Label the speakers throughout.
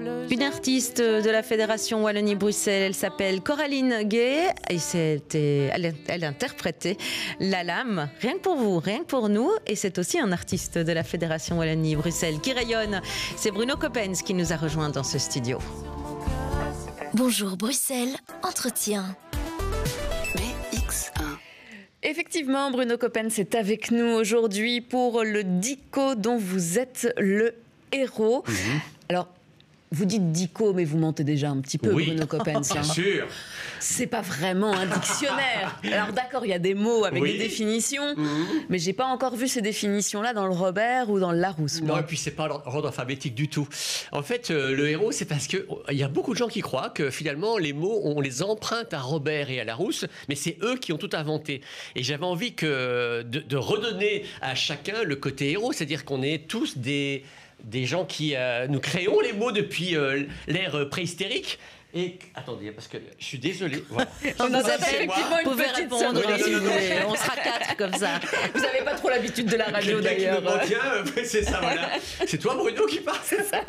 Speaker 1: Une artiste de la Fédération Wallonie-Bruxelles, elle s'appelle Coraline Gay et elle interprétait La Lame, rien que pour vous, rien que pour nous. Et c'est aussi un artiste de la Fédération Wallonie-Bruxelles qui rayonne. C'est Bruno Coppens qui nous a rejoints dans ce studio.
Speaker 2: Bonjour Bruxelles, entretien.
Speaker 3: BX1.
Speaker 4: Effectivement, Bruno Coppens est avec nous aujourd'hui pour le Dico dont vous êtes le héros. Alors, vous dites Dico, mais vous mentez déjà un petit peu,
Speaker 5: oui,
Speaker 4: Bruno Coppens.
Speaker 5: Bien sûr.
Speaker 4: C'est pas vraiment un dictionnaire. Alors d'accord, il y a des mots avec des définitions, mais j'ai pas encore vu ces définitions-là dans le Robert ou dans le Larousse.
Speaker 5: Non, et puis c'est pas l'ordre alphabétique du tout. En fait, le héros, c'est parce que il y a beaucoup de gens qui croient que finalement les mots, on les emprunte à Robert et à Larousse, mais c'est eux qui ont tout inventé. Et j'avais envie de redonner à chacun le côté héros, c'est-à-dire qu'on est tous des gens qui nous créons les mots depuis l'ère préhystérique. Et attendez, parce que je suis désolé. Voilà.
Speaker 4: On a effectivement une petite
Speaker 1: répondre si vous voulez. On sera 4 comme ça.
Speaker 4: Vous n'avez pas trop l'habitude de la radio d'ailleurs.
Speaker 5: C'est ça, voilà. C'est toi, Bruno, qui parle. C'est ça.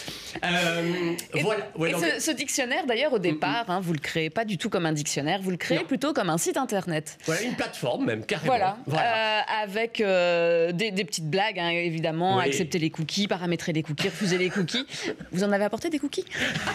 Speaker 5: Voilà.
Speaker 4: Et ce dictionnaire, d'ailleurs, au départ, vous le créez pas du tout comme un dictionnaire, vous le créez plutôt comme un site internet.
Speaker 5: Voilà, une plateforme même, carrément.
Speaker 4: Voilà. Avec des petites blagues, évidemment, accepter les cookies, paramétrer les cookies, refuser les cookies. Vous en avez apporté des cookies?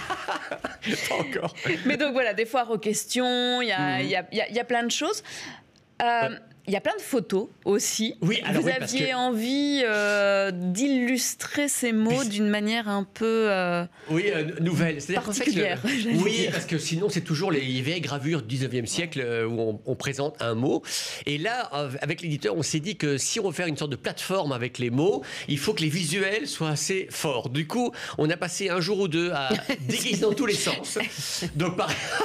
Speaker 5: Pas encore.
Speaker 4: Mais donc voilà, des foires aux questions, il y a plein de choses. Il y a plein de photos aussi.
Speaker 5: Oui, alors
Speaker 4: vous aviez envie d'illustrer ces mots d'une manière un peu
Speaker 5: nouvelle.
Speaker 4: Particulière.
Speaker 5: Oui, parce que sinon, c'est toujours les vieilles gravures du 19e siècle où on présente un mot. Et là, avec l'éditeur, on s'est dit que si on veut faire une sorte de plateforme avec les mots, il faut que les visuels soient assez forts. Du coup, on a passé un jour ou deux à déguiser dans tous les sens. Donc,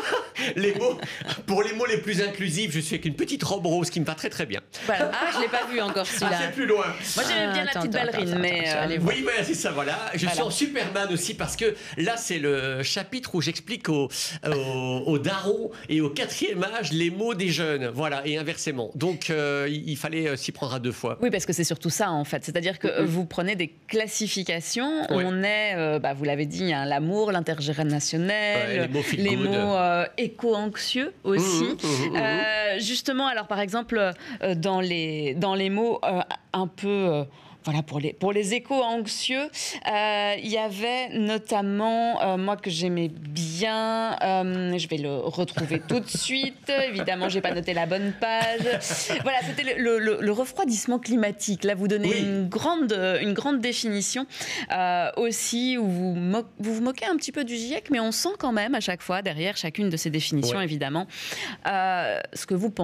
Speaker 5: pour les mots les plus inclusifs, je suis avec une petite robe rose qui me va très bien.
Speaker 4: Voilà. Ah, je l'ai pas vu encore celui-là.
Speaker 5: C'est plus loin.
Speaker 4: Moi, j'aime bien la petite ballerine, mais
Speaker 5: oui, c'est ça, voilà. Je suis en Superman aussi parce que là, c'est le chapitre où j'explique aux darons et au 4e âge les mots des jeunes, voilà, et inversement. Donc, il fallait s'y prendre à 2 fois.
Speaker 4: Oui, parce que c'est surtout ça, en fait. C'est-à-dire que vous prenez des classifications. On est, vous l'avez dit, l'amour, l'intergénérationnel, les mots éco-anxieux aussi. Justement, alors par exemple, dans les mots un peu... Voilà, pour les éco-anxieux, il y avait notamment, moi que j'aimais bien, je vais le retrouver tout de suite, évidemment, j'ai pas noté la bonne page. Voilà, c'était le refroidissement climatique. Là, vous donnez une grande définition aussi, où vous vous moquez un petit peu du GIEC, mais on sent quand même à chaque fois, derrière chacune de ces définitions, évidemment, ce que vous pensez.